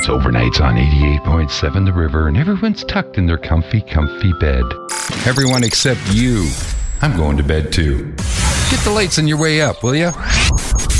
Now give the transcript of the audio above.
It's overnights on 88.7 The River, and everyone's tucked in their comfy bed. Everyone except you. I'm going to bed too. Get the lights on your way up, will ya?